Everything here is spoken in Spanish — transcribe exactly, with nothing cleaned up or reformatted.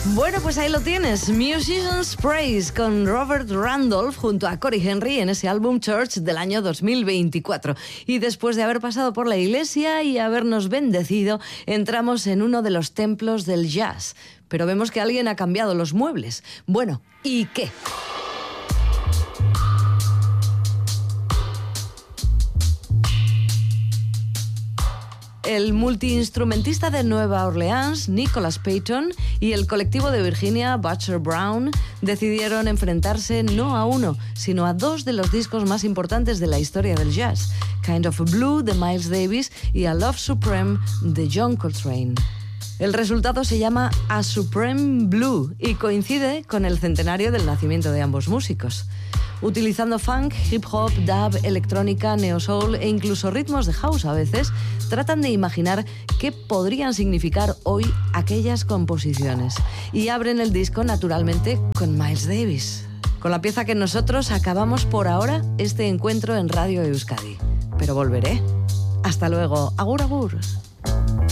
Bueno, pues ahí lo tienes, Musician's Praise con Robert Randolph junto a Cory Henry en ese álbum Church del año dos mil veinticuatro. Y después de haber pasado por la iglesia y habernos bendecido, entramos en uno de los templos del jazz. Pero vemos que alguien ha cambiado los muebles. Bueno, ¿y qué? El multiinstrumentista de Nueva Orleans, Nicholas Payton, y el colectivo de Virginia, Butcher Brown, decidieron enfrentarse no a uno, sino a dos de los discos más importantes de la historia del jazz, Kind of Blue de Miles Davis y A Love Supreme de John Coltrane. El resultado se llama A Supreme Blue y coincide con el centenario del nacimiento de ambos músicos. Utilizando funk, hip hop, dub, electrónica, neo soul e incluso ritmos de house a veces, tratan de imaginar qué podrían significar hoy aquellas composiciones. Y abren el disco naturalmente con Miles Davis, con la pieza que nosotros acabamos por ahora este encuentro en Radio Euskadi. Pero volveré. Hasta luego. Agur, agur.